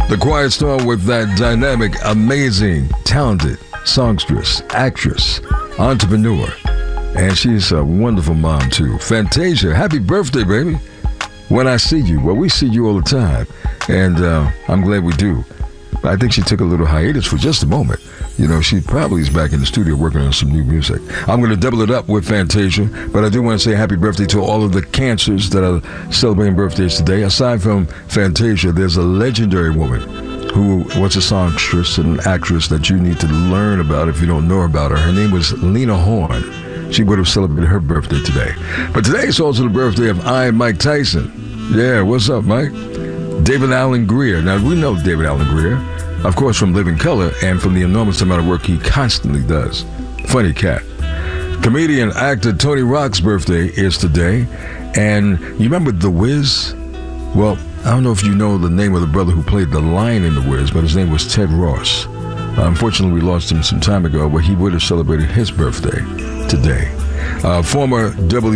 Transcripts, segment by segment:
The Quiet Storm with that dynamic, amazing, talented songstress, actress, entrepreneur. And she's a wonderful mom, too. Fantasia, happy birthday, baby. When I see you, well, we see you all the time. And I'm glad we do. I think she took a little hiatus for just a moment. You know, she probably is back in the studio working on some new music. I'm going to double it up with Fantasia, but I do want to say happy birthday to all of the cancers that are celebrating birthdays today. Aside from Fantasia, there's a legendary woman who was a songstress and an actress that you need to learn about if you don't know about her. Her name was Lena Horne. She would have celebrated her birthday today. But today is also the birthday of Mike Tyson. Yeah, what's up, Mike? David Alan Grier. Now, we know David Alan Grier, of course, from Living Color and from the enormous amount of work he constantly does. Funny cat. Comedian, actor Tony Rock's birthday is today. And you remember The Wiz? Well, I don't know if you know the name of the brother who played the lion in The Wiz, but his name was Ted Ross. Unfortunately, we lost him some time ago, but he would have celebrated his birthday today. Former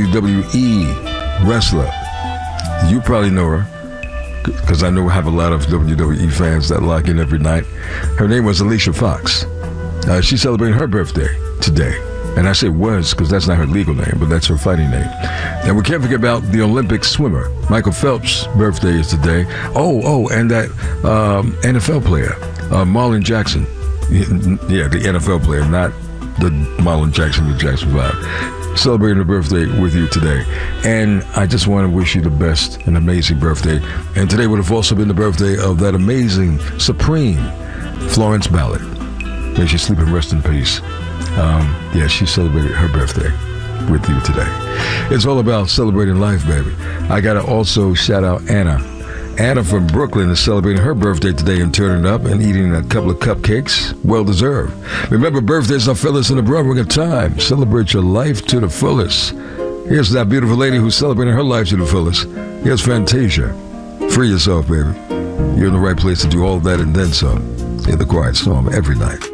WWE wrestler. You probably know her, because I know we have a lot of WWE fans that lock in every night. Her name was Alicia Fox. She's celebrating her birthday today. And I say was because that's not her legal name, but that's her fighting name. And we can't forget about the Olympic swimmer. Michael Phelps' birthday is today. And that NFL player, Marlon Jackson. Yeah, the NFL player, not the Marlon Jackson of Jackson 5. Celebrating her birthday with you today. And I just want to wish you the best, an amazing birthday. And today would have also been the birthday of that amazing, supreme Florence Ballard. May she sleep and rest in peace. Yeah, she celebrated her birthday with you today. It's all about celebrating life, baby. I got to also shout out Anna. Anna from Brooklyn is celebrating her birthday today and turning up and eating a couple of cupcakes. Well deserved. Remember, birthdays are fellas in the brewing of time. Celebrate your life to the fullest. Here's that beautiful lady who's celebrating her life to the fullest. Here's Fantasia. Free yourself, baby. You're in the right place to do all that and then some. In the Quiet Storm every night.